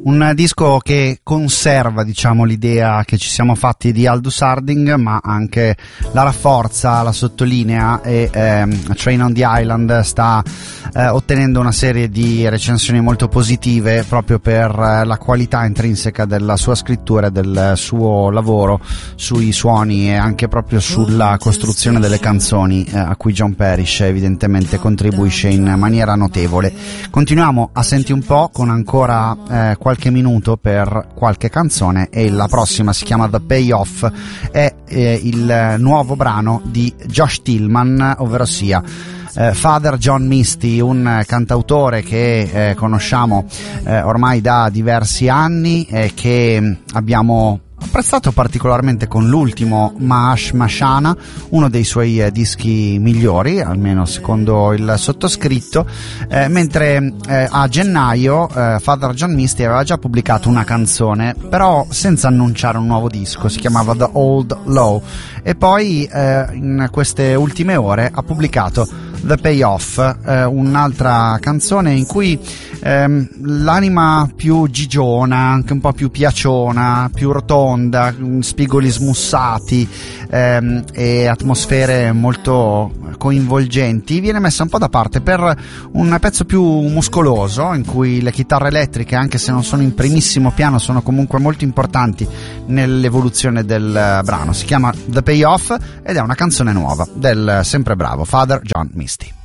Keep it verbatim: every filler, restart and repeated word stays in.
Un disco che conserva, diciamo, l'idea che ci siamo fatti di Aldous Harding, ma anche la rafforza, la sottolinea, e ehm, Train on the Island sta eh, ottenendo una serie di recensioni molto positive proprio per eh, la qualità intrinseca della sua scrittura e del suo lavoro sui suoni e anche proprio sulla costruzione delle canzoni, eh, a cui John Parish evidentemente contribuisce in maniera notevole. Continuiamo a senti un po' con ancora eh, qualche minuto per qualche canzone, e la prossima si chiama The Payoff, è eh, il nuovo brano di Josh Tillman, ovvero sia eh, Father John Misty, un cantautore che eh, conosciamo eh, ormai da diversi anni e che abbiamo apprezzato particolarmente con l'ultimo Maash Mashana, uno dei suoi eh, dischi migliori, almeno secondo il sottoscritto, eh, mentre eh, a gennaio eh, Father John Misty aveva già pubblicato una canzone, però senza annunciare un nuovo disco, si chiamava The Old Low, e poi eh, in queste ultime ore ha pubblicato The Payoff, eh, un'altra canzone in cui ehm, l'anima più gigiona, anche un po' più piaciona, più rotonda, spigoli smussati ehm, e atmosfere molto coinvolgenti, viene messa un po' da parte per un pezzo più muscoloso, in cui le chitarre elettriche, anche se non sono in primissimo piano, sono comunque molto importanti nell'evoluzione del brano. Si chiama The Payoff ed è una canzone nuova del sempre bravo Father John Misty.